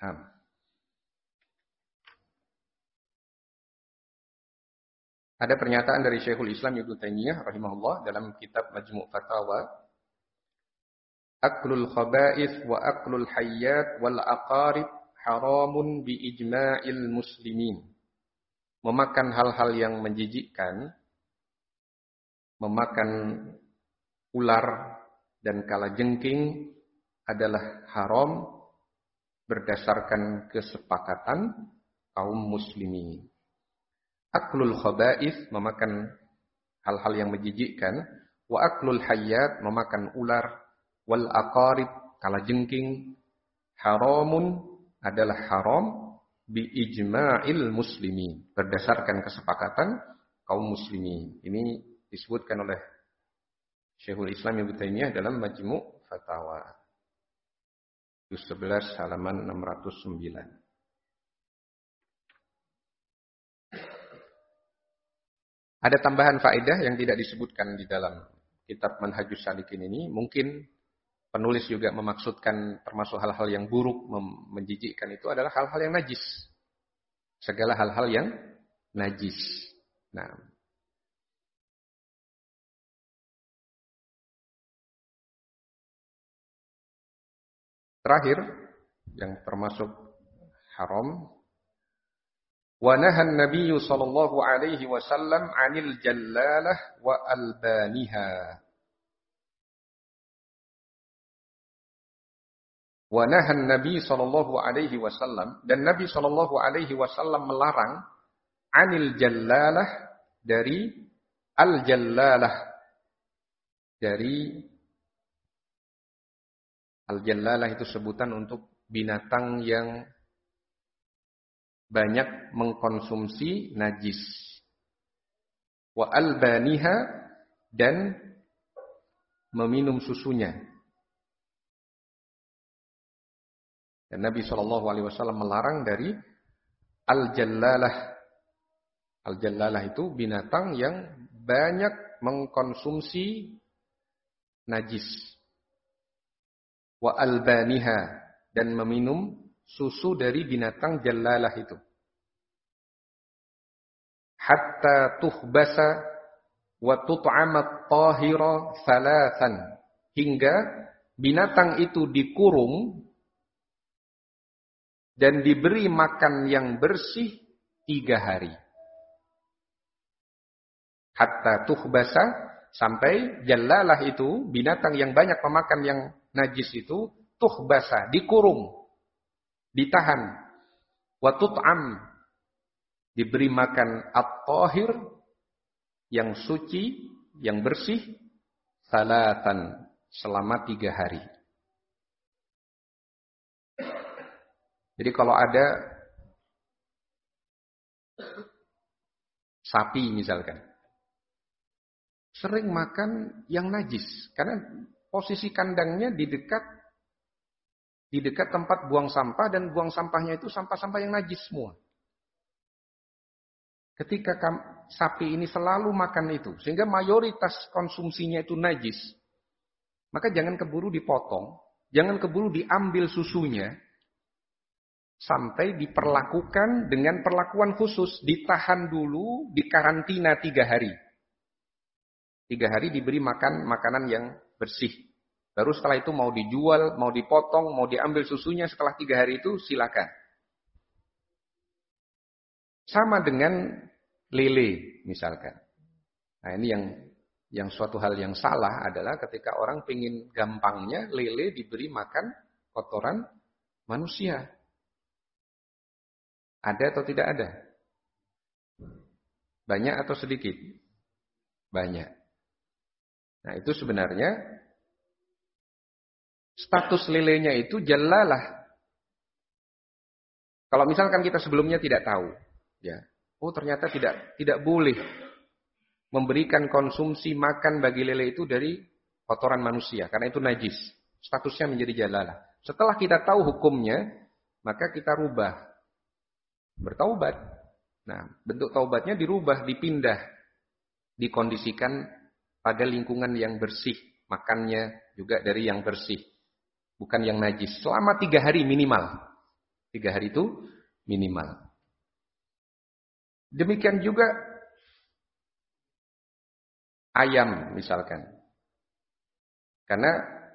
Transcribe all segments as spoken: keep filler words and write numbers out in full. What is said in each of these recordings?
Nah. Ada pernyataan dari Syekhul Islam Ibnu Taimiyah rahimahullah dalam kitab Majmu' Fatawa, aklul khaba'ith wa aklul hayyat wal aqarib haramun bi ijma'il muslimin. Memakan hal-hal yang menjijikkan, memakan ular dan kalajengking adalah haram berdasarkan kesepakatan kaum muslimin. Aklul khaba'ith, memakan hal-hal yang menjijikkan, wa aklul hayyat, memakan ular, wal aqarib, kalajengking, haramun, adalah haram bi ijma'il muslimin, berdasarkan kesepakatan kaum muslimin. Ini disebutkan oleh Syekhul Islam Ibnu Taimiyah dalam Majmu' Fatawa juz sebelas halaman enam ratus sembilan. Ada tambahan faedah yang tidak disebutkan di dalam kitab Manhajus Salikin ini. Mungkin penulis juga memaksudkan termasuk hal-hal yang buruk, menjijikkan itu adalah hal-hal yang najis. Segala hal-hal yang najis. Nah, terakhir yang termasuk haram, wa nahan Nabi sallallahu alaihi wasallam 'anil jallalah wa albaniha. Wa nahan Nabi sallallahu alaihi wasallam, dan Nabi sallallahu alaihi wasallam melarang 'anil jallalah, dari al-jallalah, dari al-jallalah itu sebutan untuk binatang yang banyak mengkonsumsi najis. Wa albaniha, dan meminum susunya. Dan Nabi shallallahu alaihi wasallam melarang dari al-jallalah. Al-jallalah itu binatang yang banyak mengkonsumsi najis. Wa albaniha, dan meminum susu dari binatang jallalah itu. Hatta tuhbasa wa tut'amat tahira thalathan, hingga binatang itu dikurung dan diberi makan yang bersih tiga hari. Hatta tuhbasa, sampai jallalah itu, binatang yang banyak pemakan yang najis itu, tuhbasa, dikurung, ditahan. Wa tut'am, diberi makan at-tahir, yang suci, yang bersih, salatan, selama tiga hari. Jadi kalau ada sapi misalkan, sering makan yang najis, karena posisi kandangnya di dekat di dekat tempat buang sampah, dan buang sampahnya itu sampah-sampah yang najis semua. Ketika sapi ini selalu makan itu, sehingga mayoritas konsumsinya itu najis, maka jangan keburu dipotong, jangan keburu diambil susunya, sampai diperlakukan dengan perlakuan khusus, ditahan dulu, dikarantina tiga hari. Tiga hari diberi makan makanan yang bersih. Baru setelah itu mau dijual, mau dipotong, mau diambil susunya, setelah tiga hari itu silakan. Sama dengan lele misalkan. Nah ini yang yang suatu hal yang salah adalah ketika orang pingin gampangnya lele diberi makan kotoran manusia. Ada atau tidak ada? Banyak atau sedikit? Banyak. Nah itu sebenarnya status lelenya itu jallalah. Kalau misalkan kita sebelumnya tidak tahu, ya, oh ternyata tidak tidak boleh memberikan konsumsi makan bagi lele itu dari kotoran manusia, karena itu najis. Statusnya menjadi jallalah. Setelah kita tahu hukumnya, maka kita rubah. Bertaubat. Nah, bentuk taubatnya dirubah, dipindah, dikondisikan pada lingkungan yang bersih, makannya juga dari yang bersih, bukan yang najis. Selama tiga hari minimal. Tiga hari itu minimal. Demikian juga ayam misalkan. Karena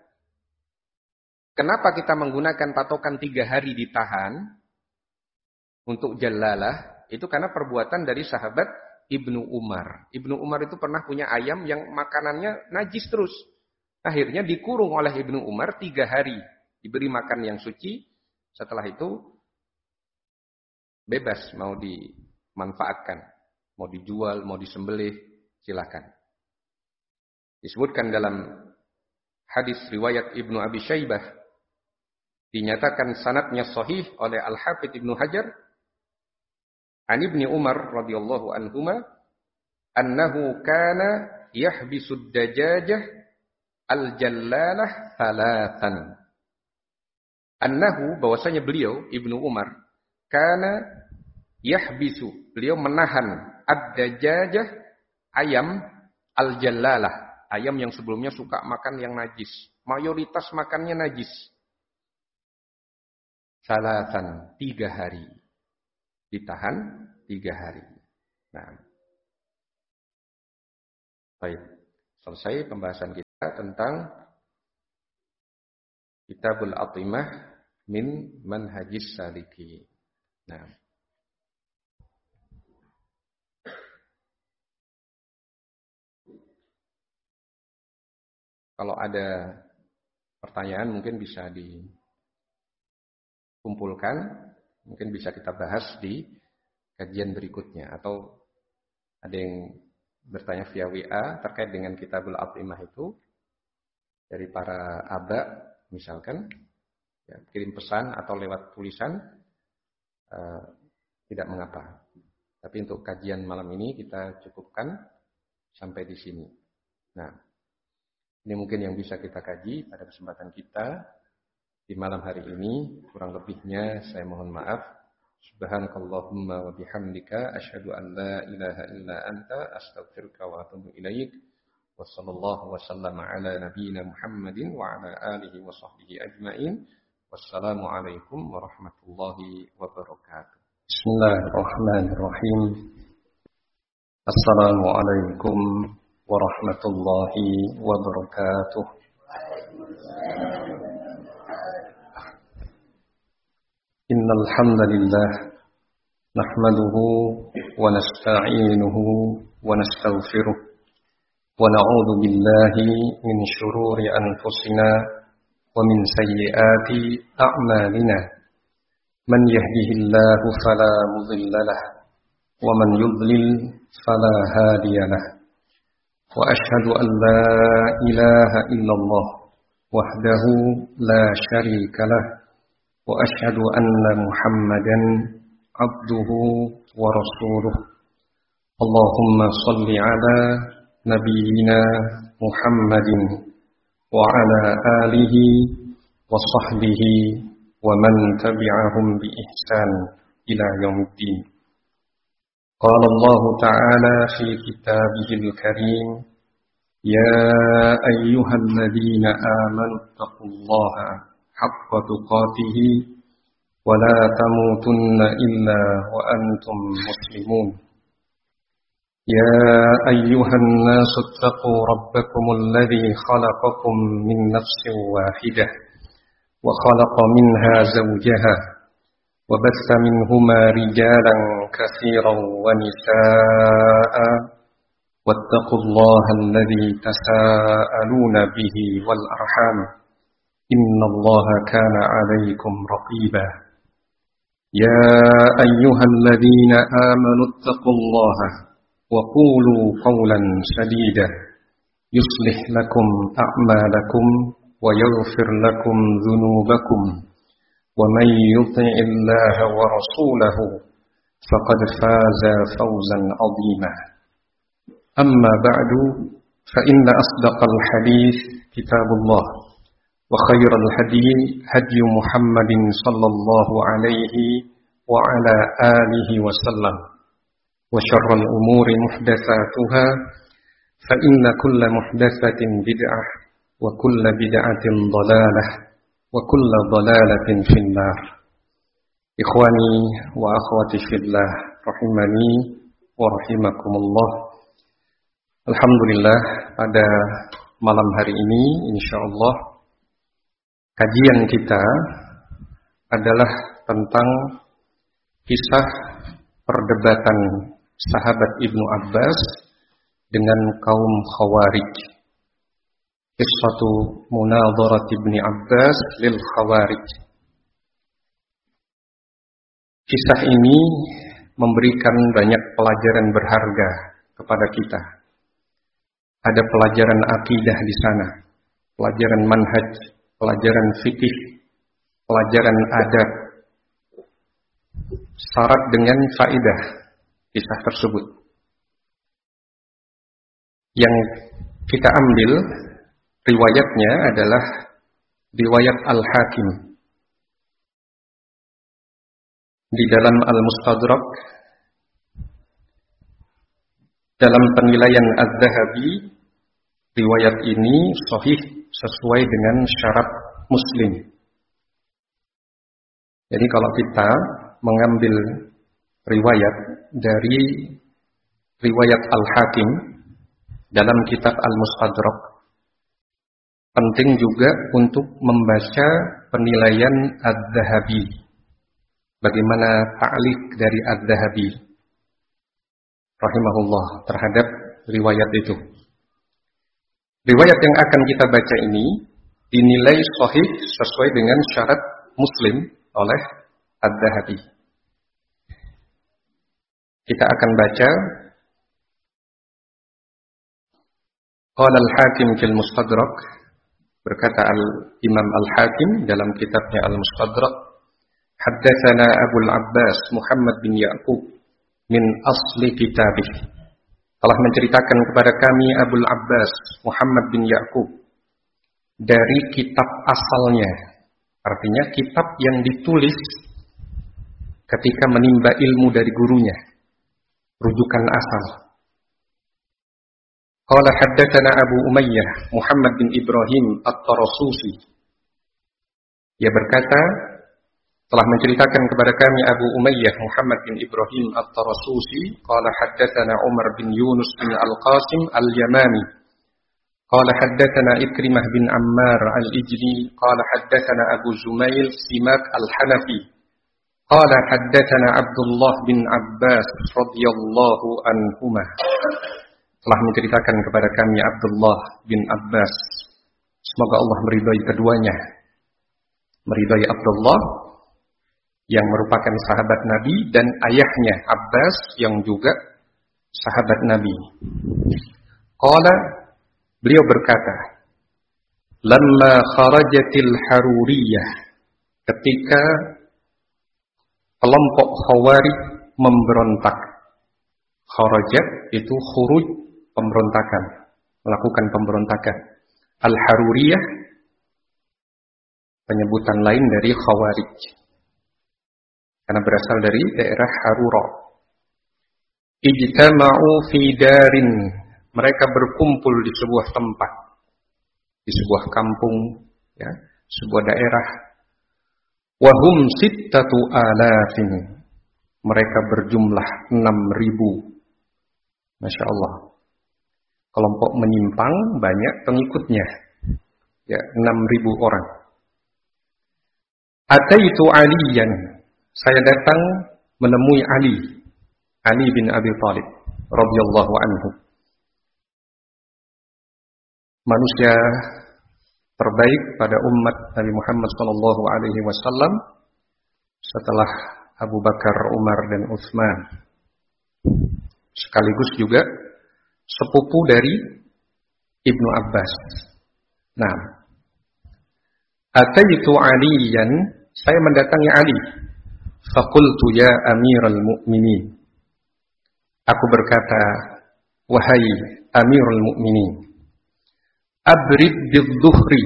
kenapa kita menggunakan patokan tiga hari ditahan untuk jalalah? Itu karena perbuatan dari sahabat Ibnu Umar. Ibnu Umar itu pernah punya ayam yang makanannya najis terus. Akhirnya dikurung oleh Ibnu Umar tiga hari. Diberi makan yang suci. Setelah itu bebas mau dimanfaatkan. Mau dijual, mau disembelih, silakan. Disebutkan dalam hadis riwayat Ibnu Abi Syaibah. Dinyatakan sanadnya sahih oleh Al-Hafidz Ibnu Hajar. An Ibni Umar radhiyallahu anhuma. Annahu kana yahbisud dajajah al-jallalah thalathan. Annahu, bahwasanya beliau Ibnu Umar, kana yahbisu, beliau menahan ad-dajajah, ayam al-jallalah, ayam yang sebelumnya suka makan yang najis, mayoritas makannya najis. Salatan, tiga hari, ditahan tiga hari. Nah, baik, selesai pembahasan kita tentang Kitabul Atimah min Manhajis Saliki. Nah, kalau ada pertanyaan mungkin bisa dikumpulkan, mungkin bisa kita bahas di kajian berikutnya, atau ada yang bertanya via W A terkait dengan Kitabul Atimah itu dari para aba. Misalkan ya, kirim pesan atau lewat tulisan uh, tidak mengapa. Tapi untuk kajian malam ini kita cukupkan sampai di sini. Nah, ini mungkin yang bisa kita kaji pada kesempatan kita di malam hari ini. Kurang lebihnya saya mohon maaf. Subhanakallahumma wa bihamdika asyhadu an la ilaha illa anta astaghfiruka wa atubu ilaik. Wassallallahu wasallam ala nabiyyina Muhammadin wa ala alihi wa sahbihi ajma'in. Wassalamualaikum warahmatullahi wabarakatuh. Bismillahirrahmanirrahim. Assalamualaikum warahmatullahi wabarakatuh. Innal hamdalillah nahmaduhu wa nasta'inuhu wa nastaghfiruh. ونعوذ بالله من شرور أنفسنا ومن سيئات أعمالنا من يهده الله فلا مضل له ومن يضلل فلا هادي له وأشهد أن لا إله إلا الله وحده لا شريك له وأشهد أن محمدا عبده ورسوله اللهم صل على نبينا محمد وعلى آله وصحبه ومن تبعهم بإحسان إلى يوم الدين. قال الله تعالى في كتابه الكريم يا أيها الذين آمنوا اتقوا الله حق تقاته ولا تموتن إلا وأنتم مسلمون. يا أيها الناس اتقوا ربكم الذي خلقكم من نفس واحدة وخلق منها زوجها وبث منهما رجالا كثيرا ونساء واتقوا الله الذي تساءلون به والأرحام إن الله كان عليكم رقيبا. يا أيها الذين آمنوا اتقوا الله وقولوا قولا سديدا يصلح لكم أعمالكم ويغفر لكم ذنوبكم ومن يطع الله ورسوله فقد فاز فوزا عظيما. أما بعد فإن أصدق الحديث كتاب الله وخير الهدي هدي محمد صلى الله عليه وعلى آله وسلم وشر الأمور محدثاتها فإن كل محدثة بدعة وكل بدعة ضلالة وكل ضلالة في النار. Ikhwani wa akhwati fillah rahimani wa rahimakumullah. Alhamdulillah, pada malam hari ini insyaallah kajian kita adalah tentang kisah perdebatan sahabat Ibnu Abbas dengan kaum Khawarij. Qissatu munadharat Ibnu Abbas lil Khawarij. Kisah ini memberikan banyak pelajaran berharga kepada kita. Ada pelajaran akidah di sana, pelajaran manhaj, pelajaran fikih, pelajaran adab, syarat dengan faidah kisah tersebut. Yang kita ambil riwayatnya adalah riwayat Al-Hakim. Di dalam Al-Mustadrak, dalam penilaian Az-Zahabi, riwayat ini sahih sesuai dengan syarat Muslim. Jadi kalau kita mengambil riwayat dari riwayat Al-Hakim dalam kitab Al-Mustadrak, penting juga untuk membaca penilaian Az-Zahabi. Bagaimana ta'liq dari Az-Zahabi rahimahullah terhadap riwayat itu. Riwayat yang akan kita baca ini dinilai sahih sesuai dengan syarat Muslim oleh Az-Zahabi. Kita akan baca Qala Al-Hakim fil Mustadrak, berkata Al-Imam Al-Hakim dalam kitabnya Al-Mustadrak, Haddatsana Abu Abbas Muhammad bin Ya'qub min asli kitabih. Telah menceritakan kepada kami Abu Abbas Muhammad bin Ya'qub dari kitab asalnya. Artinya kitab yang ditulis ketika menimba ilmu dari gurunya. Rujukan asal. Qala haddatsana Abu Umayyah Muhammad bin Ibrahim At-Tarasusi. Ia berkata, telah menceritakan kepada kami Abu Umayyah Muhammad bin Ibrahim At-Tarasusi, qala haddatsana Umar bin Yunus bin Al-Qasim Al-Yamani, qala haddatsana Ikrimah bin Ammar Al-Ijli, qala haddatsana Abu Zumail Simak Al-Hanafi, qala haddatsana Abdullah bin Abbas radhiyallahu anhuma. Telah menceritakan kepada kami Abdullah bin Abbas, semoga Allah meridai keduanya, meridai Abdullah yang merupakan sahabat Nabi dan ayahnya Abbas yang juga sahabat Nabi. Qala, beliau berkata, lamma kharajatil haruriyah, ketika kelompok Khawarij memberontak. Kharajat itu khuruj, pemberontakan, melakukan pemberontakan. Al-Haruriyah penyebutan lain dari Khawarij, karena berasal dari daerah Harura. Ijtama'u fi darin, mereka berkumpul di sebuah tempat, di sebuah kampung, ya, sebuah daerah. Wahum sittatu alafin, mereka berjumlah enam ribu. Masya Allah. Kelompok menyimpang, banyak pengikutnya, ya, enam ribu orang. Ataitu Aliyan, saya datang menemui Ali, Ali bin Abi Thalib radhiyallahu anhu. Manusia terbaik pada umat Nabi Muhammad sallallahu alaihi wasallam setelah Abu Bakar, Umar dan Utsman. Sekaligus juga sepupu dari Ibnu Abbas. Nah, ataitu Aliyan, saya mendatangi Ali. Faqultu ya Amiral Mu'minin. Aku berkata, wahai Amirul Mu'minin, abrid bidzuhri.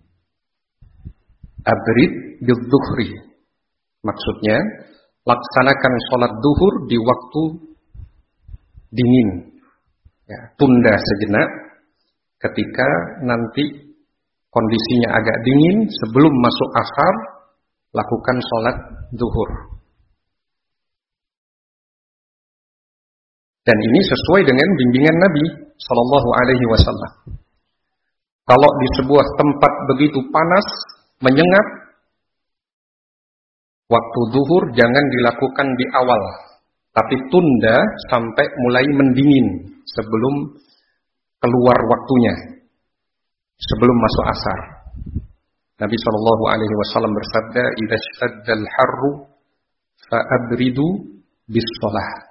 Abrid bidzuhri. Maksudnya, laksanakan sholat duhur di waktu dingin. Ya, tunda sejenak ketika nanti kondisinya agak dingin, sebelum masuk asar, lakukan sholat duhur. Dan ini sesuai dengan bimbingan Nabi Shallallahu Alaihi Wasallam. Kalau di sebuah tempat begitu panas, menyengat, waktu zuhur jangan dilakukan di awal, tapi tunda sampai mulai mendingin sebelum keluar waktunya, sebelum masuk asar. Nabi Shallallahu Alaihi Wasallam bersabda, "Idza shtaddal harru fa abridu bis shalah."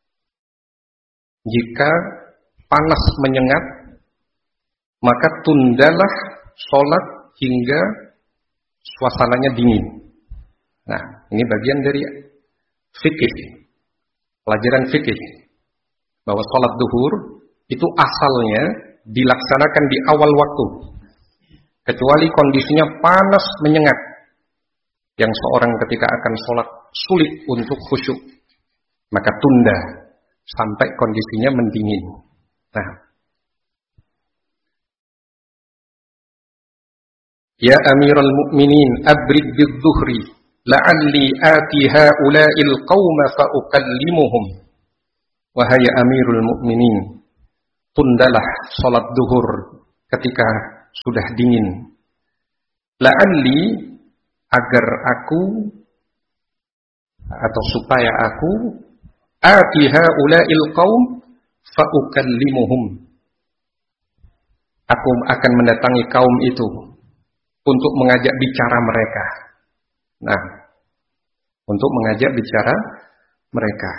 Jika panas menyengat, maka tundalah sholat hingga suasananya dingin. Nah, ini bagian dari fikih, pelajaran fikih, bahwa sholat duhur itu asalnya dilaksanakan di awal waktu, kecuali kondisinya panas menyengat, yang seorang ketika akan sholat sulit untuk khusyuk, maka tunda sampai kondisinya mendingin. Nah, ya Amirul Mukminin, abrid bidzuhri, la'alli ati haula'il qauma fa ukallimuhum. Wahai Amirul Mukminin, tundalah salat duhur ketika sudah dingin. La'alli, agar aku atau supaya aku ati haula'il qaum fa ukallimuhum. Aku akan mendatangi kaum itu untuk mengajak bicara mereka. Nah, untuk mengajak bicara mereka.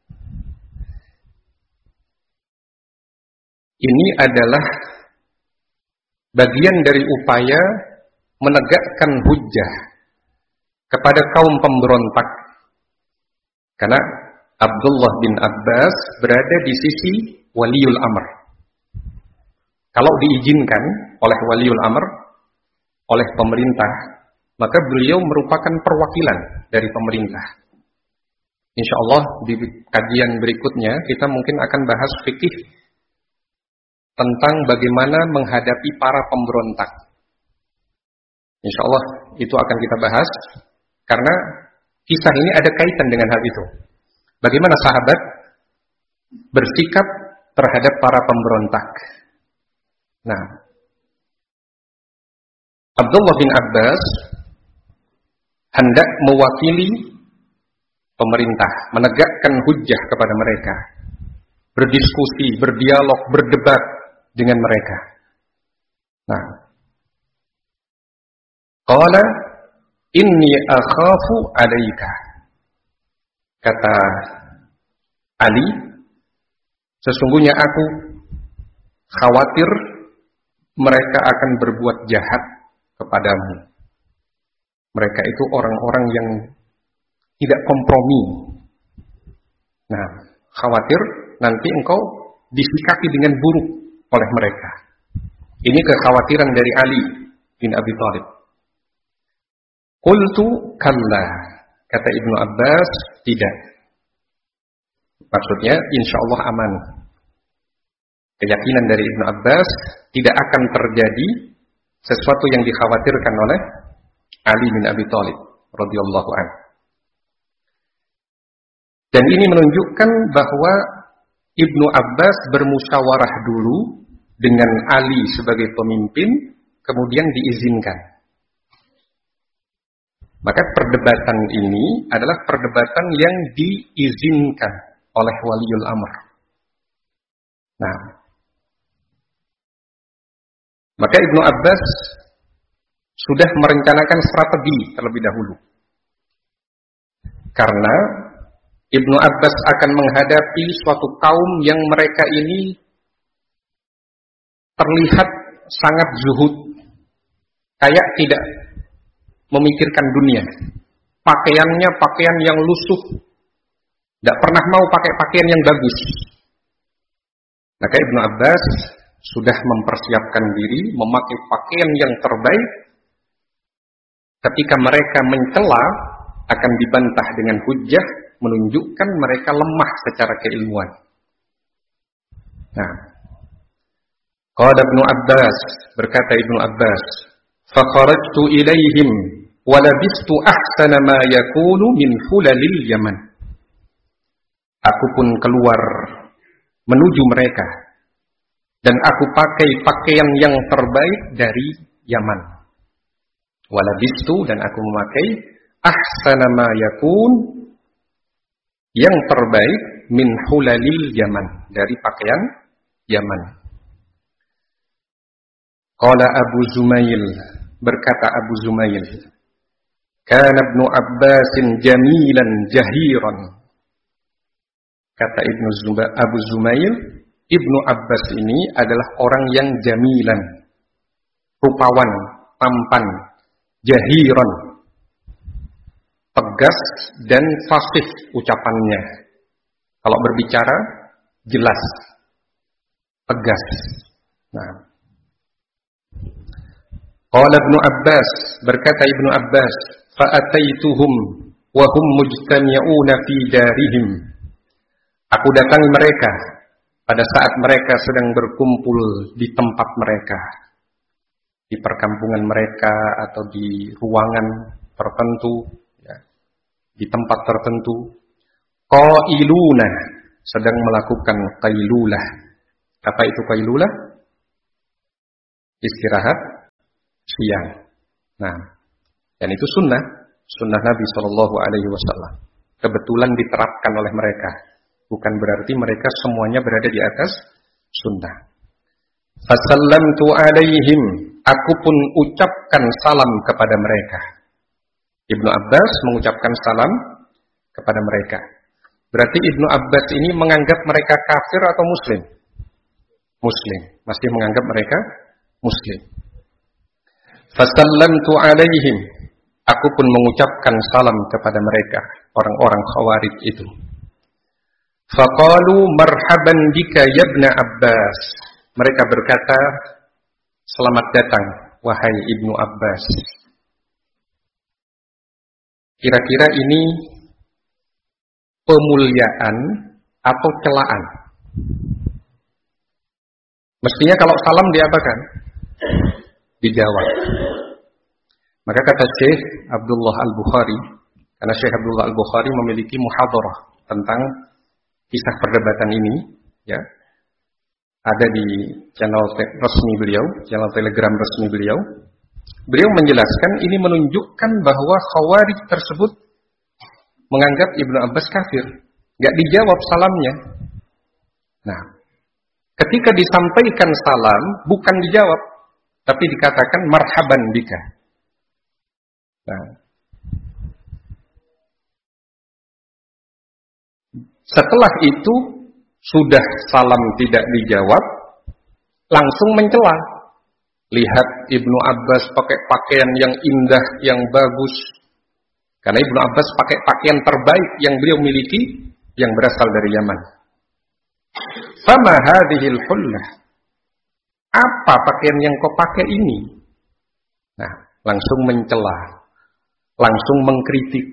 Ini adalah bagian dari upaya menegakkan hujjah kepada kaum pemberontak. Karena Abdullah bin Abbas berada di sisi waliul amr. Kalau diizinkan oleh waliul amr, oleh pemerintah, maka beliau merupakan perwakilan dari pemerintah. Insya Allah di kajian berikutnya kita mungkin akan bahas fikih tentang bagaimana menghadapi para pemberontak. Insya Allah itu akan kita bahas, karena kisah ini ada kaitan dengan hal itu. Bagaimana sahabat bersikap terhadap para pemberontak. Nah, Abdullah bin Abbas hendak mewakili pemerintah, menegakkan hujjah kepada mereka, berdiskusi, berdialog, berdebat dengan mereka. Nah, qala inni akhafu alaika, kata Ali, sesungguhnya aku khawatir mereka akan berbuat jahat kepadamu. Mereka itu orang-orang yang tidak kompromi. Nah, khawatir nanti engkau disikapi dengan buruk oleh mereka. Ini kekhawatiran dari Ali bin Abi Thalib. Qultu kalla, kata Ibnu Abbas, tidak. Maksudnya insya Allah aman. Keyakinan dari Ibnu Abbas tidak akan terjadi sesuatu yang dikhawatirkan oleh Ali bin Abi Thalib radhiyallahu anhu. Dan ini menunjukkan bahwa Ibnu Abbas bermusyawarah dulu dengan Ali sebagai pemimpin, kemudian diizinkan. Maka perdebatan ini adalah perdebatan yang diizinkan oleh waliul amr. Nah, maka Ibnu Abbas sudah merencanakan strategi terlebih dahulu. Karena Ibnu Abbas akan menghadapi suatu kaum yang mereka ini terlihat sangat zuhud, kayak tidak memikirkan dunia. Pakaiannya pakaian yang lusuh, tidak pernah mau pakai pakaian yang bagus. Maka Ibnu Abbas sudah mempersiapkan diri memakai pakaian yang terbaik. Ketika mereka mencela, akan dibantah dengan hujjah, menunjukkan mereka lemah secara keilmuan. Nah, qala Ibnu Abbas, berkata Ibnu Abbas, fa kharajtu ilaihim wa labistu ahsana ma yakunu min hulalil Yaman. Aku pun keluar menuju mereka. Dan aku pakai pakaian yang terbaik dari Yaman. Walabistu, dan aku memakai ahsana ma yakun, yang terbaik min hulalil Yaman, dari pakaian Yaman. Qala Abu Zumail, berkata Abu Zumail, kana Ibnu Abbasin jamilan jahiran. Kata Ibnu Zuba, Abu Zumail, Ibnu Abbas ini adalah orang yang jamilan, rupawan, tampan, jahiran, tegas dan fasih ucapannya. Kalau berbicara jelas, tegas. Nah, qala Ibnu Abbas, berkata Ibnu Abbas, fa ataituhum wa hum mujtami'una fi darihim. Aku datangi mereka pada saat mereka sedang berkumpul di tempat mereka, di perkampungan mereka atau di ruangan tertentu, ya, di tempat tertentu. Qailuna, sedang melakukan qailulah. Apa itu qailulah? Istirahat siang. Nah, dan itu sunnah, sunnah Nabi Shallallahu Alaihi Wasallam. Kebetulan diterapkan oleh mereka. Bukan berarti mereka semuanya berada di atas sunnah. Fasallamtu alaihim, aku pun ucapkan salam kepada mereka. Ibnu Abbas mengucapkan salam kepada mereka. Berarti Ibnu Abbas ini menganggap mereka kafir atau muslim? Muslim, masih menganggap mereka muslim. Fasallamtu alaihim, aku pun mengucapkan salam kepada mereka, orang-orang Khawarij itu. Faqalu marhaban bika ya Ibnu Abbas. Mereka berkata, selamat datang wahai Ibnu Abbas. Kira-kira ini pemuliaan atau celaan? Mestinya kalau salam diapakan? Dijawab. Maka kata Syekh Abdullah Al-Bukhari, karena Syekh Abdullah Al-Bukhari memiliki muhadharah tentang kisah perdebatan ini, ya, ada di channel resmi beliau, channel Telegram resmi beliau. Beliau menjelaskan ini menunjukkan bahwa Khawarij tersebut menganggap Ibnu Abbas kafir, nggak dijawab salamnya. Nah, ketika disampaikan salam bukan dijawab, tapi dikatakan marhaban bika. Nah, setelah itu sudah salam tidak dijawab, langsung mencela. Lihat Ibnu Abbas pakai pakaian yang indah, yang bagus. Karena Ibnu Abbas pakai pakaian terbaik yang beliau miliki, yang berasal dari Yaman. Fama hadhil hullah. Apa pakaian yang kau pakai ini? Nah, langsung mencela, langsung mengkritik.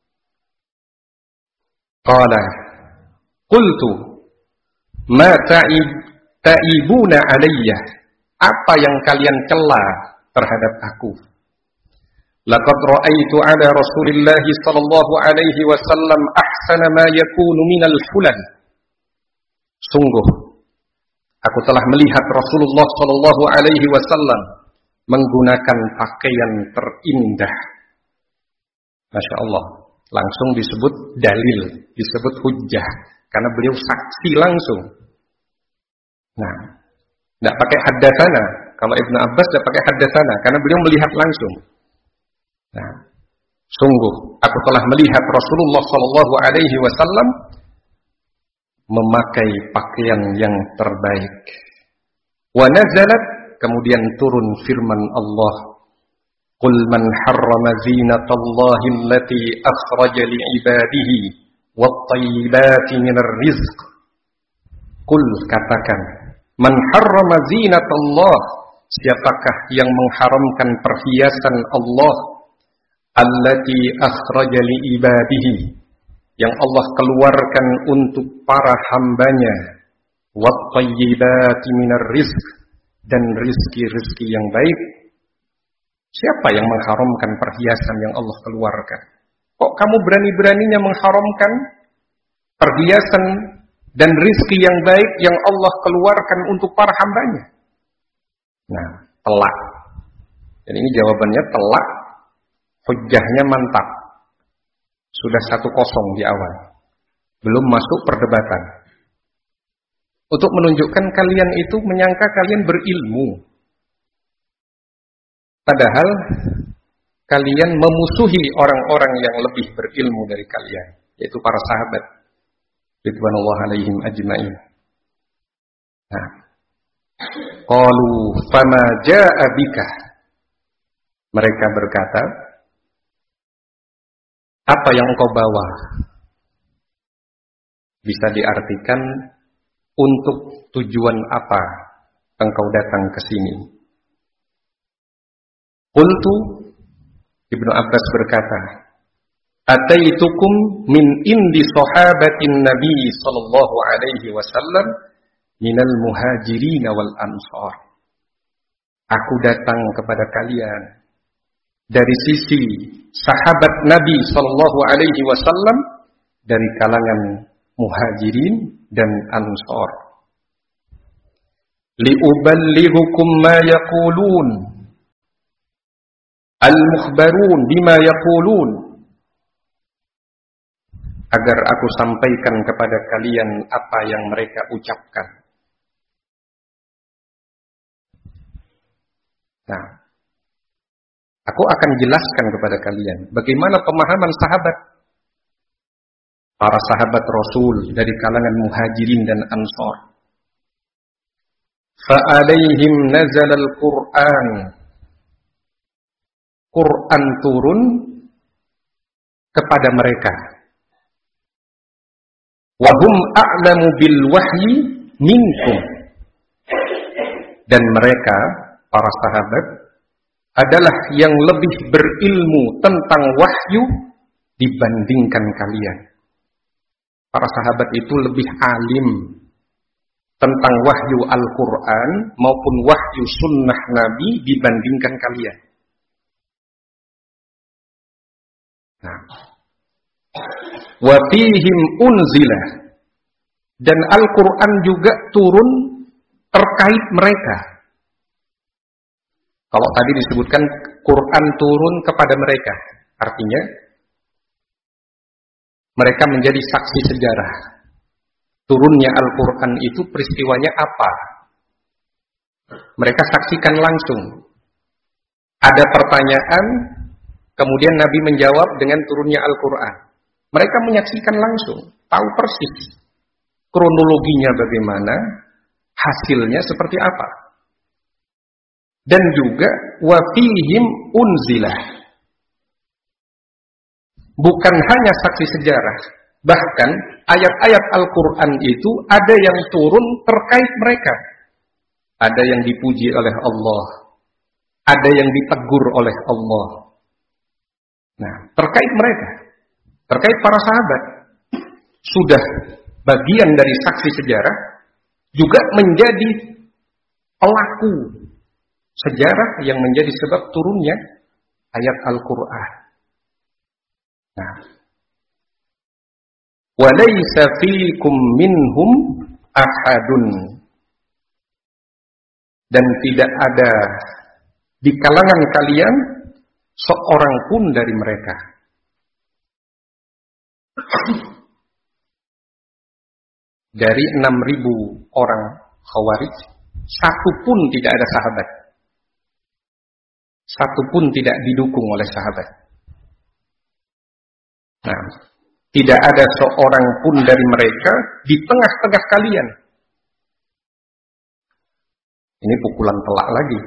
Qala qultu ma ta'ib ta'ibuna alayya. Apa yang kalian cela terhadap aku? Laqad ra'aitu 'ala Rasulillah sallallahu alaihi wasallam ahsana ma yakunu minal hulal. Sungguh aku telah melihat Rasulullah sallallahu alaihi wasallam menggunakan pakaian terindah. Masya Allah, langsung disebut dalil, disebut hujjah, karena beliau saksi langsung. Nah, tidak pakai haddatsana. Kalau Ibnu Abbas tidak pakai haddatsana, karena beliau melihat langsung. Nah, sungguh aku telah melihat Rasulullah sallallahu alaihi wasallam memakai pakaian yang terbaik. Wa nazalat, kemudian turun firman Allah, qul man harrama zinatallahi allati akhraja li'ibadihi wat-thayyibati minar rizq. Qul, katakan, man harrama zinatallah, siapakah yang mengharamkan perhiasan Allah, allati akhraja li'ibadihi, yang Allah keluarkan untuk para hambanya, wat-thayyibati minar rizq, dan rizki-rizki yang baik. Siapa yang mengharamkan perhiasan yang Allah keluarkan? Kok kamu berani-beraninya mengharamkan perhiasan dan rizki yang baik yang Allah keluarkan untuk para hambanya. Nah, telak. Dan ini jawabannya telak, hujjahnya mantap. Sudah satu kosong di awal. Belum masuk perdebatan. Untuk menunjukkan kalian itu menyangka kalian berilmu. Padahal kalian memusuhi orang-orang yang lebih berilmu dari kalian, yaitu para sahabat ridwanullah alaihim ajma'in. Nah, qalu fama jaa'a bika. Mereka berkata, apa yang engkau bawa? Bisa diartikan untuk tujuan apa engkau datang ke sini? Qultu, Ibnu Abbas berkata, ataitukum min indi sahabatin Nabi sallallahu alaihi wasallam minal muhajirin wal ansar. Aku datang kepada kalian dari sisi sahabat Nabi sallallahu alaihi wasallam dari kalangan muhajirin dan ansar. Liuballighukum ma yaqulun al-mukhbarun bima yaqulun, agar aku sampaikan kepada kalian apa yang mereka ucapkan. Nah, aku akan jelaskan kepada kalian bagaimana pemahaman sahabat, para sahabat Rasul dari kalangan muhajirin dan ansar. Fa'alaihim nazala al-Qur'an. Quran turun kepada mereka. Wa hum a'lamu bil wahyi minkum. Dan mereka, para sahabat, adalah yang lebih berilmu tentang wahyu dibandingkan kalian. Para sahabat itu lebih alim tentang wahyu Al-Quran maupun wahyu sunnah Nabi dibandingkan kalian. Nah, wa fihim unzilah, dan Al-Quran juga turun terkait mereka. Kalau tadi disebutkan Quran turun kepada mereka, artinya mereka menjadi saksi sejarah. Turunnya Al-Quran itu peristiwanya apa? Mereka saksikan langsung. Ada pertanyaan, kemudian Nabi menjawab dengan turunnya Al-Quran. Mereka menyaksikan langsung, tahu persis kronologinya bagaimana, hasilnya seperti apa. Dan juga wa fihim unzilah. Bukan hanya saksi sejarah, bahkan ayat-ayat Al-Quran itu ada yang turun terkait mereka. Ada yang dipuji oleh Allah, ada yang ditegur oleh Allah. Nah, terkait mereka, terkait para sahabat, sudah bagian dari saksi sejarah, juga menjadi pelaku sejarah yang menjadi sebab turunnya ayat Al-Quran. Nah, walaysa fiikum minhum ahadun, dan tidak ada di kalangan kalian seorang pun dari mereka. Dari enam ribu orang Khawarij, satu pun tidak ada sahabat. Satu pun tidak didukung oleh sahabat. Nah, tidak ada seorang pun dari mereka di tengah-tengah kalian. Ini pukulan telak lagi,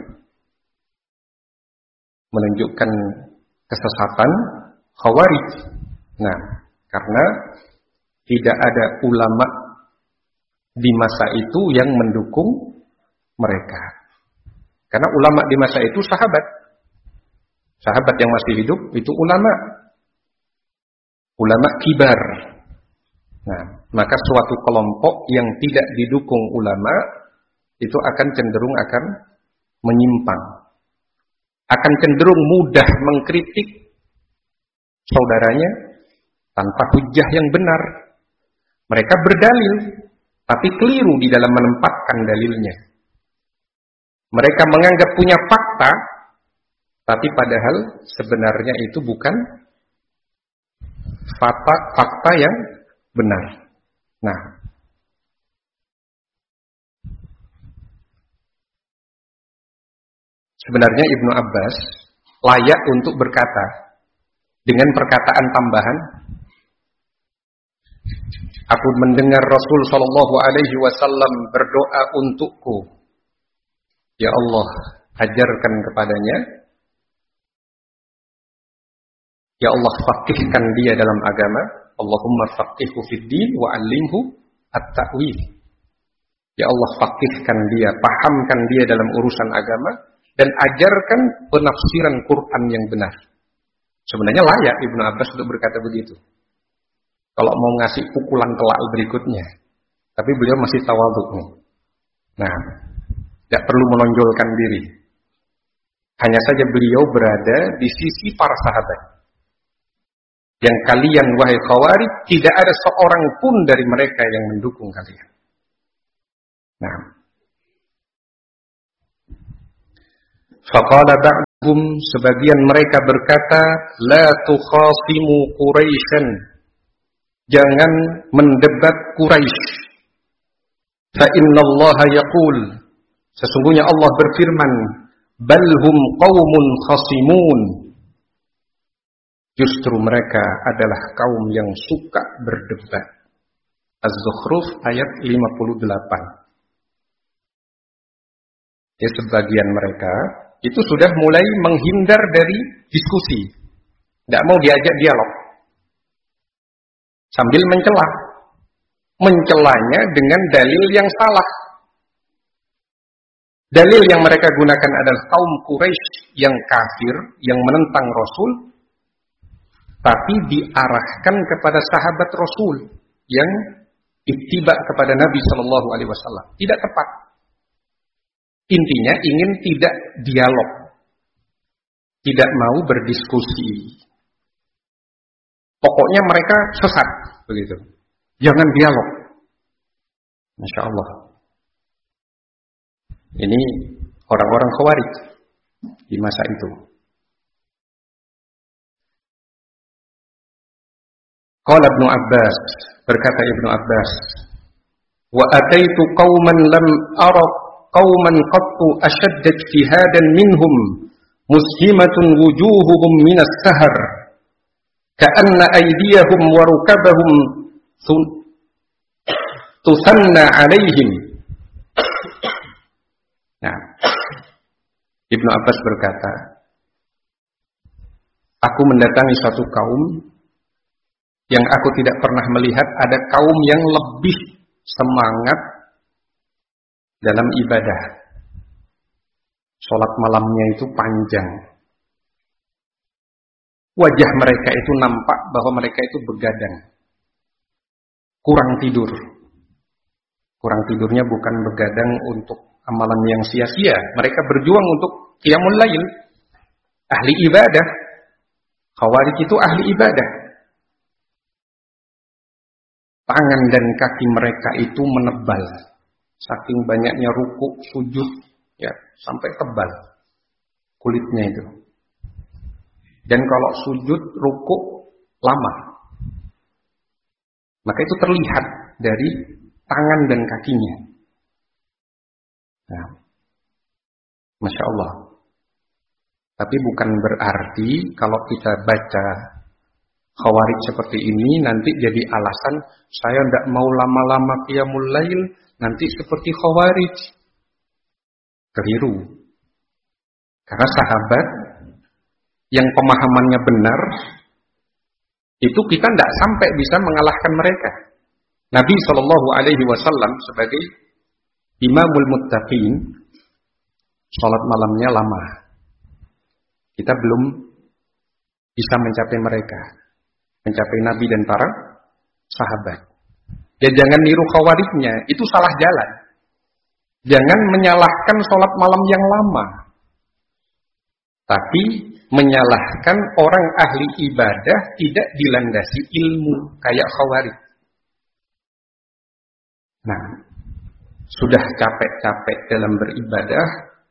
menunjukkan kesesatan Khawarij. Nah, karena tidak ada ulama di masa itu yang mendukung mereka. Karena ulama di masa itu sahabat. Sahabat yang masih hidup itu ulama. Ulama kibar. Nah, maka suatu kelompok yang tidak didukung ulama itu akan cenderung akan menyimpang. Akan cenderung mudah mengkritik saudaranya tanpa hujjah yang benar. Mereka berdalil tapi keliru di dalam menempatkan dalilnya. Mereka menganggap punya fakta, tapi padahal sebenarnya itu bukan fakta, fakta yang benar. Nah, sebenarnya Ibnu Abbas layak untuk berkata dengan perkataan tambahan, aku mendengar Rasul Shallallahu Alaihi Wasallam berdoa untukku, ya Allah, ajarkan kepadanya, ya Allah, faqihkan dia dalam agama, Allahumma faqihhu fid din wa 'allimhu at-ta'wil. Ya Allah, faqihkan dia, pahamkan dia dalam urusan agama, dan ajarkan penafsiran Quran yang benar. Sebenarnya layak Ibnu Abbas untuk berkata begitu. Kalau mau ngasih pukulan telak berikutnya. Tapi beliau masih tawadhu nih. Nah, tidak perlu menonjolkan diri. Hanya saja beliau berada di sisi para sahabat. Yang kalian, wahai Khawarij, tidak ada seorang pun dari mereka yang mendukung kalian. Nah, faqala ba'dhum, sebagian mereka berkata, la tukhasimu Quraisyan, jangan mendebat Quraisy. Fa innallaha yaqul, sesungguhnya Allah berfirman, bal hum qaumun khasimun, justru mereka adalah kaum yang suka berdebat. Az-Zukhruf ayat lima puluh delapan. Ya, sebagian mereka itu sudah mulai menghindar dari diskusi, tidak mau diajak dialog, sambil mencela, mencelanya dengan dalil yang salah. Dalil yang mereka gunakan adalah kaum Quraisy yang kafir, yang menentang Rasul, tapi diarahkan kepada sahabat Rasul yang ittiba kepada Nabi Shallallahu Alaihi Wasallam. Tidak tepat. Intinya ingin tidak dialog, tidak mau berdiskusi. Pokoknya mereka sesat, begitu. Jangan dialog. Masya Allah. Ini orang-orang Khawarij di masa itu. Qala Ibnu Abbas, berkata Ibnu Abbas, wa ataitu qauman lam ara qauman qattu ashadda ijtihadan minhum mushimatun wujuhuhum minas sahar ka'anna aydiyahum wa rukabahum tusanna alaihim. Nah, Ibnu Abbas berkata, aku mendatangi suatu kaum yang aku tidak pernah melihat ada kaum yang lebih semangat dalam ibadah. Sholat malamnya itu panjang. Wajah mereka itu nampak bahwa mereka itu begadang. Kurang tidur. Kurang tidurnya bukan begadang untuk amalan yang sia-sia. Mereka berjuang untuk qiyamul lail. Ahli ibadah. Khawarij itu ahli ibadah. Tangan dan kaki mereka itu menebal. Saking banyaknya ruku, sujud, ya, sampai tebal kulitnya itu. Dan kalau sujud, ruku lama. Maka itu terlihat dari tangan dan kakinya. Nah, Masya Allah. Tapi bukan berarti kalau kita baca Khawarij seperti ini nanti jadi alasan saya tidak mau lama-lama qiyamul lail, nanti seperti Khawarij. Keliru. Karena sahabat yang pemahamannya benar itu kita tidak sampai bisa mengalahkan mereka. Nabi Shallallahu Alaihi Wasallam sebagai Imamul Muttaqin, sholat malamnya lama. Kita belum bisa mencapai mereka, mencapai Nabi dan para sahabat. Ya jangan niru Khawarijnya, itu salah jalan. Jangan menyalahkan sholat malam yang lama, tapi menyalahkan orang ahli ibadah tidak dilandasi ilmu kayak Khawarij. Nah, sudah capek-capek dalam beribadah,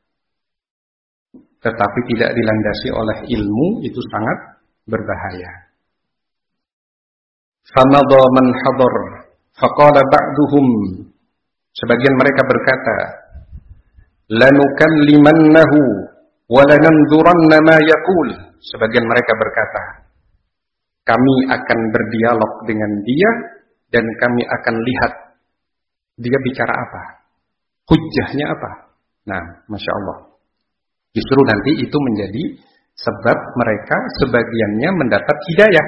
tetapi tidak dilandasi oleh ilmu, itu sangat berbahaya. Famadha man hadar, faqala ba'duhum, sebagian mereka berkata, lanukallimannahu wa lananzuranna ma yaqul. Sebagian mereka berkata, kami akan berdialog dengan dia dan kami akan lihat dia bicara apa, hujjahnya apa. Nah, Masya Allah, justru nanti itu menjadi sebab mereka sebagiannya mendapat hidayah.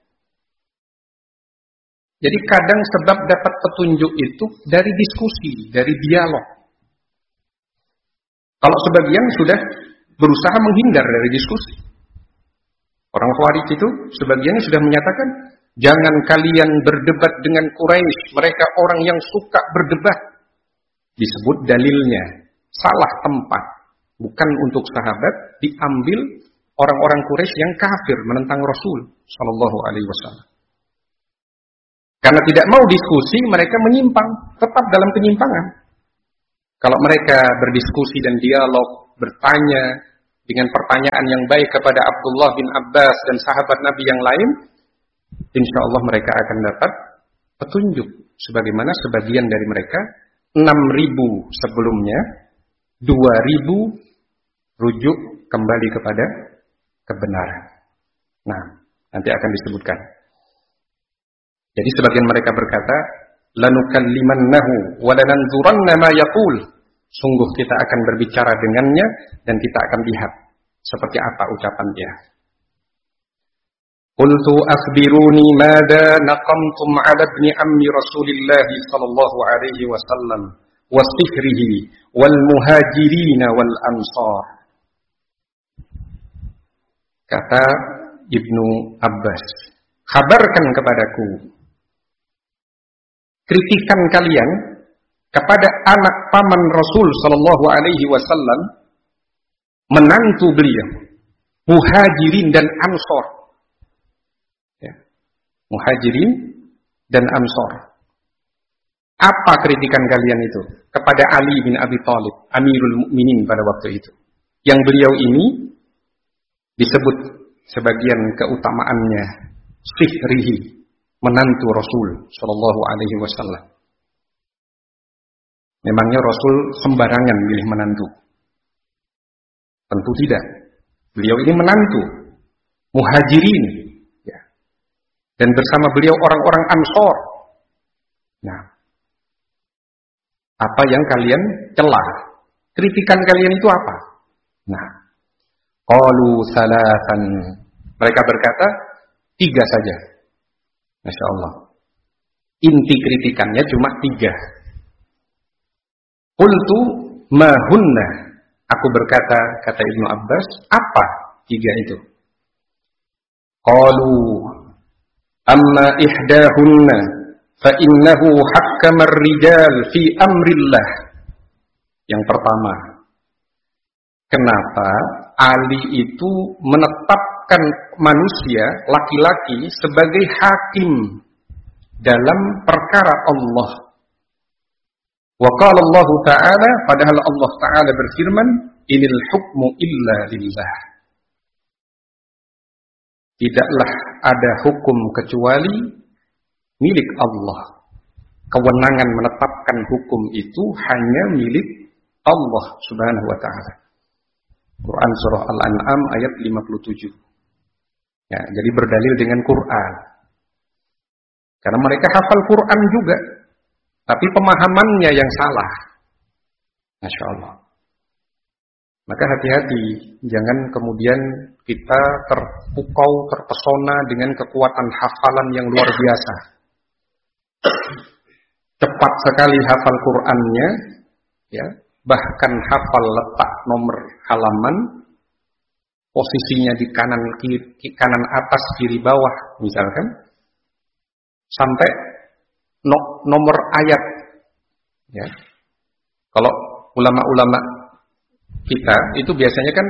Jadi kadang sebab dapat petunjuk itu dari diskusi, dari dialog. Kalau sebagian sudah berusaha menghindar dari diskusi. Orang Khawarij itu sebagiannya sudah menyatakan, jangan kalian berdebat dengan Quraisy, mereka orang yang suka berdebat. Disebut dalilnya salah tempat, bukan untuk sahabat, diambil orang-orang Quraisy yang kafir menentang Rasul sallallahu alaihi wasallam. Karena tidak mau diskusi, mereka menyimpang, tetap dalam penyimpangan. Kalau mereka berdiskusi dan dialog, bertanya dengan pertanyaan yang baik kepada Abdullah bin Abbas dan sahabat Nabi yang lain, insya Allah mereka akan dapat petunjuk. Sebagaimana sebagian dari mereka, enam ribu sebelumnya, dua ribu rujuk kembali kepada kebenaran. Nah, nanti akan disebutkan. Jadi sebagian mereka berkata, lanukallimannahu wa lananzuranna ma yaqul. Sungguh kita akan berbicara dengannya dan kita akan lihat seperti apa ucapan dia. Qultu akhbiruni madza naqamtum 'ala ibni ammi Rasulillah sallallahu alaihi wasallam wa sihrihi wal muhajirin wal ansar. Kata Ibnu Abbas, kabarkan kepadaku kritikan kalian kepada anak paman Rasul sallallahu alaihi wasallam, menantu beliau, muhajirin dan ansor. Ya. Muhajirin dan ansor. Apa kritikan kalian itu kepada Ali bin Abi Thalib, Amirul Mukminin pada waktu itu? Yang beliau ini disebut sebagian keutamaannya sihrihi, menantu Rasul sallallahu alaihi wasallam. Memangnya Rasul sembarangan milih menantu? Tentu tidak. Beliau ini menantu muhajirin, ya. Dan bersama beliau orang-orang Ansor. Nah, apa yang kalian celah? Kritikan kalian itu apa? Nah, qalu salatan. Mereka berkata tiga saja. Masya Allah. Inti kritikannya cuma tiga. Qultu ma hunna. Aku berkata, kata Ibnu Abbas, apa tiga itu? Qalu amma ihdahunna fa innahu hakkama ar-rijal fi amrillah. Yang pertama, kenapa Ali itu menetapkan manusia laki-laki sebagai hakim dalam perkara Allah? Wa qala Allah Ta'ala, padahal Allah Ta'ala berfirman, inil hukmu illa lillah. Tidaklah ada hukum kecuali milik Allah. Kewenangan menetapkan hukum itu hanya milik Allah Subhanahu wa Ta'ala. Quran surah Al-An'am ayat lima puluh tujuh. Ya, jadi berdalil dengan Quran. Karena mereka hafal Quran juga, tapi pemahamannya yang salah. Masya Allah. Maka hati-hati, jangan kemudian kita terpukau, terpesona dengan kekuatan hafalan yang luar biasa. Cepat sekali hafal Qur'annya, ya, bahkan hafal letak nomor halaman, posisinya di kanan kiri, kanan atas kiri bawah misalkan, sampai no, nomor ayat. Ya. Kalau ulama-ulama kita itu biasanya kan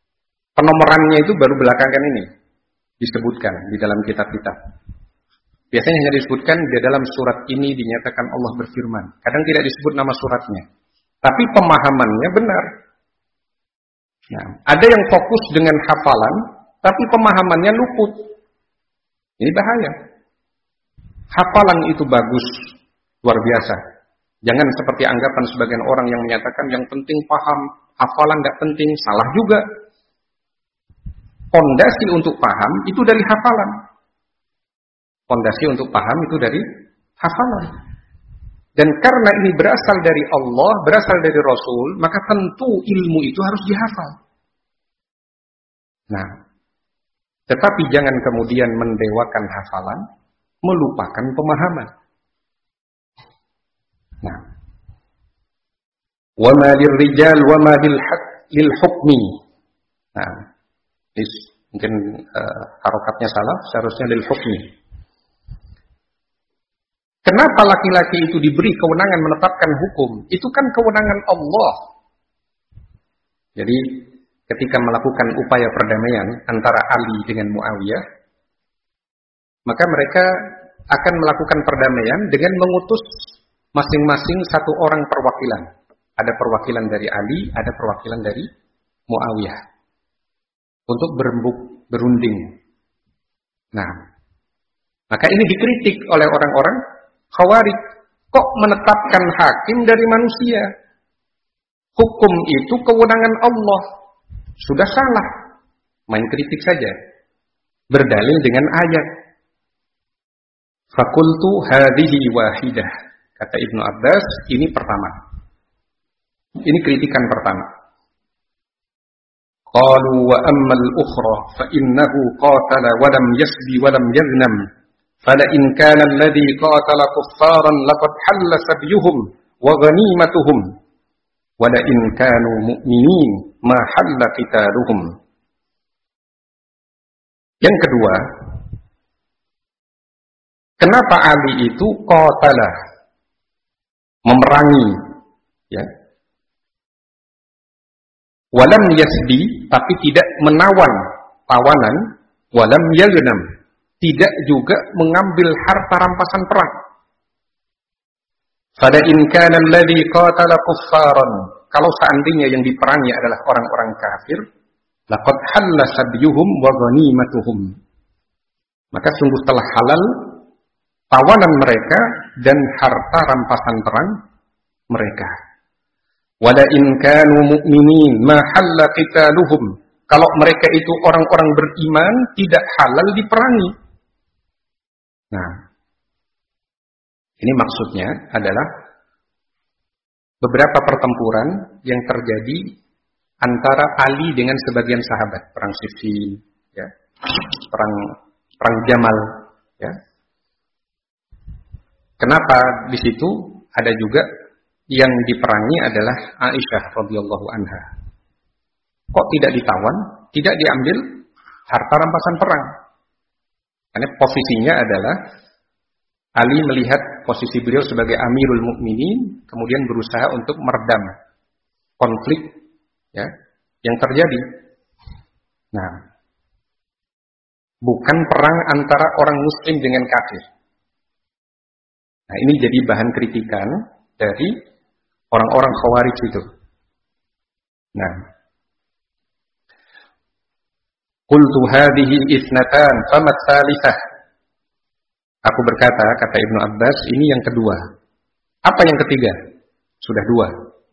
penomorannya itu baru belakangan ini disebutkan di dalam kitab-kitab. Biasanya hanya disebutkan di dalam surat ini dinyatakan Allah berfirman. Kadang tidak disebut nama suratnya. Tapi pemahamannya benar. Nah, ada yang fokus dengan hafalan, tapi pemahamannya luput. Ini bahaya. Hafalan itu bagus, luar biasa. Jangan seperti anggapan sebagian orang yang menyatakan yang penting paham, hafalan tidak penting. Salah juga. Pondasi untuk paham itu dari hafalan. Pondasi untuk paham itu dari hafalan. Dan karena ini berasal dari Allah, berasal dari Rasul, maka tentu ilmu itu harus dihafal. Nah, tetapi jangan kemudian mendewakan hafalan, melupakan pemahaman. Nah, wa ma lirrijal wa ma lil hukmi. Nah, is, mungkin uh, harokatnya salah, seharusnya lil hukmi. Kenapa laki-laki itu diberi kewenangan menetapkan hukum? Itu kan kewenangan Allah. Jadi ketika melakukan upaya perdamaian antara Ali dengan Muawiyah, maka mereka akan melakukan perdamaian dengan mengutus masing-masing satu orang perwakilan. Ada perwakilan dari Ali, ada perwakilan dari Muawiyah. Untuk berembuk, berunding. Nah, maka ini dikritik oleh orang-orang Khawarij. Kok menetapkan hakim dari manusia? Hukum itu kewenangan Allah. Sudah salah. Main kritik saja. Berdalil dengan ayat. Fakultu hadhihi wahidah. Kata Ibnu Abbas, ini pertama. Ini kritikan pertama. Qalu wa ammal ukhra fa innahu qatala wa lam yasbi wa lam yaznam. Fala in kana alladhi qatala kuffaran laqad halla sabyuhum wa ghanimatuhum. Wa la in kanu mu'minin ma halla qitaluhum. Yang kedua, kenapa Ali itu qatala, memerangi, ya? Walam yasbi, tapi tidak menawan tawanan, walam yaghnam, tidak juga mengambil harta rampasan perang. Fala in kana alladhi qatala kuffaran, kalau seandainya yang diperangi adalah orang-orang kafir, laqad halla sabyuhum wa ghanimatuhum, maka sungguh telah halal tawanan mereka dan harta rampasan perang mereka. Wala in kanu mu'minin ma halla qitaluhum, kalau mereka itu orang-orang beriman tidak halal diperangi. Nah, ini maksudnya adalah beberapa pertempuran yang terjadi antara Ali dengan sebagian sahabat, perang Siffin, ya, perang perang Jamal, ya. Kenapa di situ ada juga yang diperangi adalah Aisyah radhiyallahu anha. Kok tidak ditawan, tidak diambil harta rampasan perang? Karena posisinya adalah Ali melihat posisi beliau sebagai Amirul Mukminin, kemudian berusaha untuk meredam konflik, ya, yang terjadi. Nah, bukan perang antara orang Muslim dengan kafir. Nah, ini jadi bahan kritikan dari orang-orang Khawarij itu. Nah, qultu hadhihi ithnatan famat tsalitsah. Aku berkata, kata Ibnu Abbas, ini yang kedua. Apa yang ketiga? Sudah dua.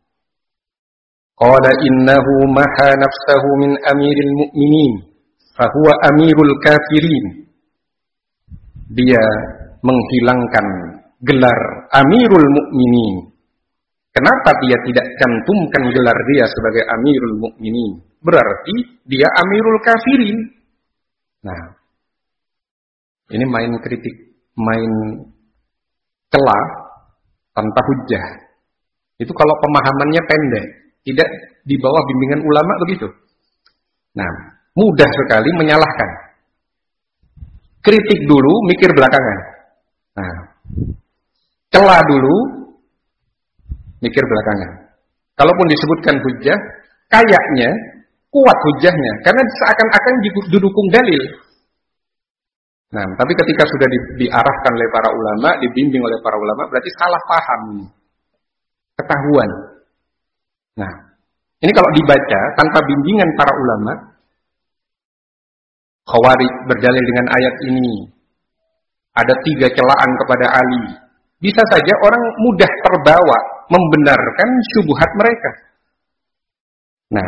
Qala innahu maha nafsahu min amiril mu'minin fahuwa amirul kafirin. Dia menghilangkan gelar Amirul Mukminin. Kenapa dia tidak cantumkan gelar dia sebagai Amirul Mukminin? Berarti dia Amirul Kafirin. Nah, ini main kritik, main celah tanpa hujjah. Itu kalau pemahamannya pendek, tidak di bawah bimbingan ulama begitu. Nah, mudah sekali menyalahkan. Kritik dulu, mikir belakangan. Nah, celah dulu, mikir belakangan. Kalaupun disebutkan hujjah, kayaknya kuat hujjahnya, karena seakan-akan didukung dalil. Nah, tapi ketika sudah di, diarahkan oleh para ulama, dibimbing oleh para ulama, berarti salah paham, ketahuan. Nah, ini kalau dibaca tanpa bimbingan para ulama, Khawarij berdalil dengan ayat ini, ada tiga celaan kepada Ali. Bisa saja orang mudah terbawa membenarkan syubhat mereka. Nah,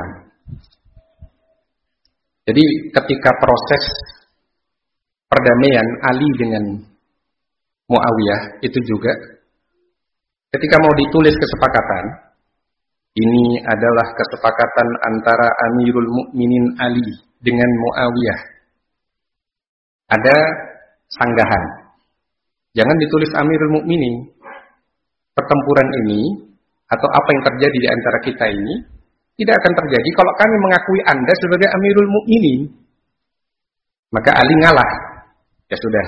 jadi ketika proses perdamaian Ali dengan Muawiyah itu juga, ketika mau ditulis kesepakatan, ini adalah kesepakatan antara Amirul Mukminin Ali dengan Muawiyah. Ada sanggahan. Jangan ditulis Amirul Mukminin. Pertempuran ini atau apa yang terjadi di antara kita ini tidak akan terjadi kalau kami mengakui Anda sebagai Amirul Mukminin. Maka Ali ngalah. Ya sudah.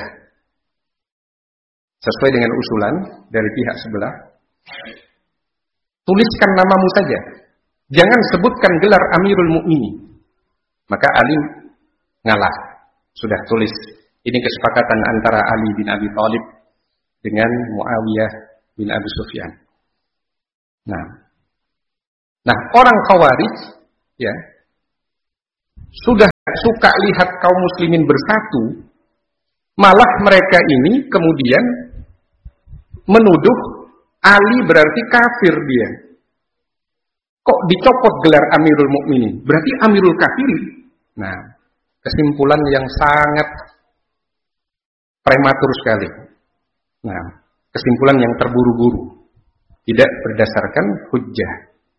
Sesuai dengan usulan dari pihak sebelah, tuliskan namamu saja. Jangan sebutkan gelar Amirul Mukminin. Maka Ali ngalah. Sudah tulis. Ini kesepakatan antara Ali bin Abi Thalib dengan Muawiyah bin Abi Sufyan. Nah, nah orang Khawarij ya sudah suka lihat kaum muslimin bersatu, malah mereka ini kemudian menuduh Ali berarti kafir dia. Kok dicopot gelar Amirul Mukminin? Berarti Amirul Kafirin. Nah, kesimpulan yang sangat prematur sekali. Nah, kesimpulan yang terburu-buru, tidak berdasarkan hujjah.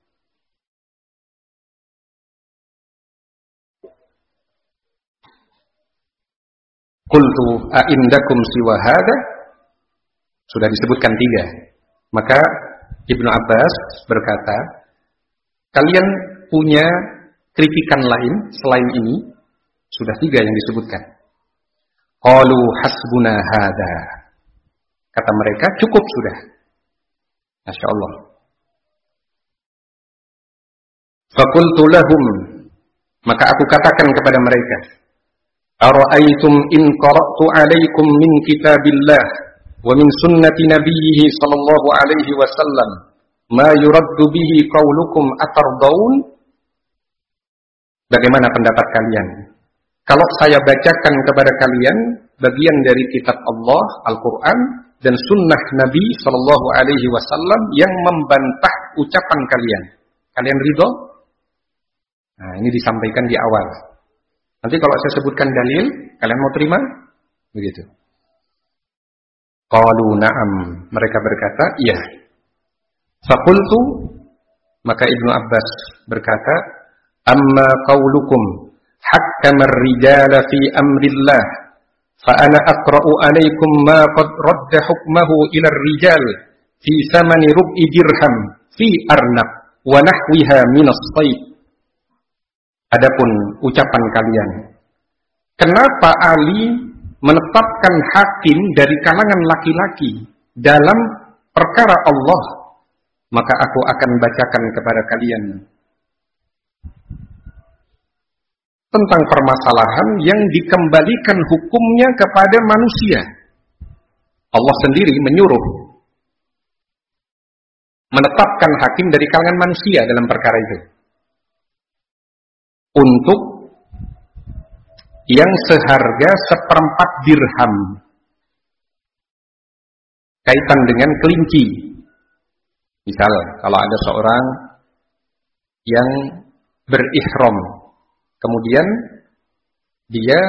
Qultu a'indakum siwa hada, sudah disebutkan tiga. Maka Ibnu Abbas berkata, kalian punya kritikan lain selain ini? Sudah tiga yang disebutkan. Qalu hasbuna hada. Kata mereka, cukup sudah. Masya Allah. Faqultu lahum, maka aku katakan kepada mereka, ara'aytum in qara'tu alaikum min kitabillah wa min sunnati nabiyhi sallallahu alaihi wasallam ma yuraddu bihi qaulukum atardaun. Bagaimana pendapat kalian kalau saya bacakan kepada kalian bagian dari kitab Allah, Al-Quran, dan sunnah Nabi Sallallahu Alaihi Wasallam yang membantah ucapan kalian? Kalian ridho? Nah, ini disampaikan di awal. Nanti kalau saya sebutkan dalil, kalian mau terima? Begitu. Qalu na'am. Mereka berkata, iya. Faqultu, maka Ibnu Abbas berkata, amma qaulukum hakkama ar-rijala fi amrillah fa ana aqra'u 'alaykum ma qad radda hukmahu ila ar-rijal fi thamani rub'i dirham fi arnab wa nahwiha min as-sayd. Adapun ucapan kalian, kenapa Ali menetapkan hakim dari kalangan laki-laki dalam perkara Allah, maka aku akan bacakan kepada kalian tentang permasalahan yang dikembalikan hukumnya kepada manusia. Allah sendiri menyuruh menetapkan hakim dari kalangan manusia dalam perkara itu, untuk yang seharga seperempat dirham, kaitan dengan kelinci. Misal, kalau ada seorang yang berihram, kemudian dia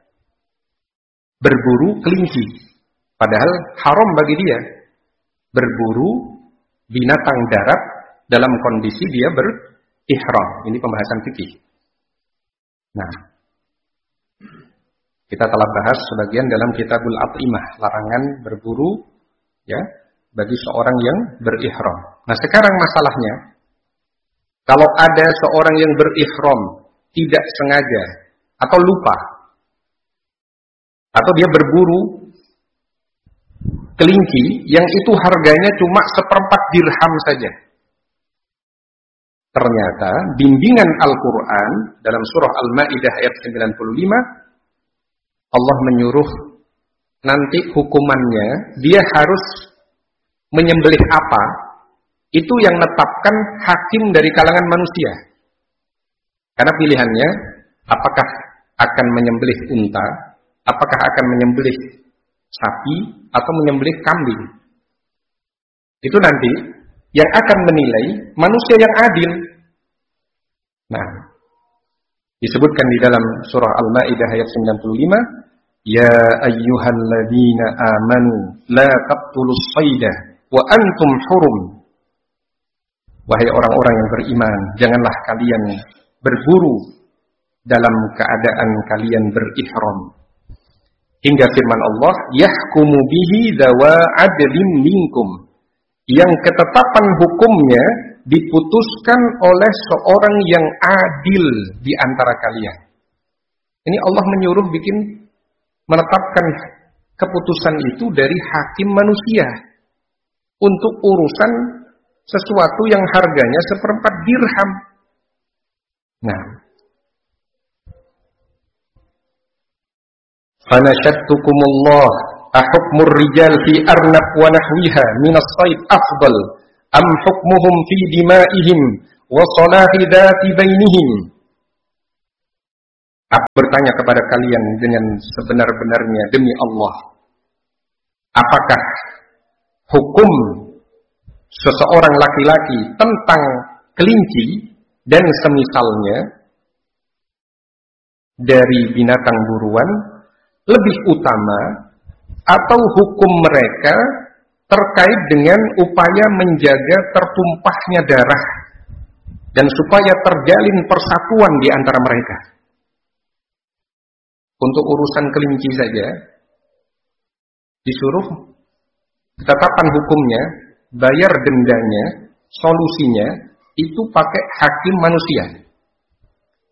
berburu kelinci, padahal haram bagi dia berburu binatang darat dalam kondisi dia berihram. Ini pembahasan fikih. Nah, kita telah bahas sebagian dalam Kitabul At'imah, larangan berburu ya bagi seorang yang berihram. Nah, sekarang masalahnya, kalau ada seorang yang berihram tidak sengaja atau lupa, atau dia berburu kelinci yang itu harganya cuma seperempat dirham saja. Ternyata bimbingan Al-Quran dalam surah Al-Ma'idah ayat sembilan puluh lima, Allah menyuruh nanti hukumannya, dia harus menyembelih apa, itu yang menetapkan hakim dari kalangan manusia. Karena pilihannya, apakah akan menyembelih unta, apakah akan menyembelih sapi, atau menyembelih kambing. Itu nanti yang akan menilai manusia yang adil. Nah, disebutkan di dalam surah Al-Maidah ayat sembilan puluh lima, ya ayyuhalladzina amanu la taqtulus sayda wa antum hurum. Wahai orang-orang yang beriman, janganlah kalian berburu dalam keadaan kalian berihram. Hingga firman Allah, yahkumu bihi dzawa adlin minkum. Yang ketetapan hukumnya diputuskan oleh seorang yang adil di antara kalian. Ini Allah menyuruh bikin menetapkan keputusan itu dari hakim manusia untuk urusan sesuatu yang harganya seperempat dirham. Nah, fanashattukumullah ahukmur rijal fi arnab wa nahwiha minas sayd afdal am hukmuhum fi dima'ihim wa salahi dhati bainihim. Aku bertanya kepada kalian dengan sebenar-benarnya demi Allah, apakah hukum seseorang laki-laki tentang kelinci dan semisalnya dari binatang buruan lebih utama, atau hukum mereka terkait dengan upaya menjaga tertumpahnya darah dan supaya terjalin persatuan di antara mereka. Untuk urusan kelinci saja disuruh ketetapan hukumnya, bayar dendanya, solusinya itu pakai hakim manusia.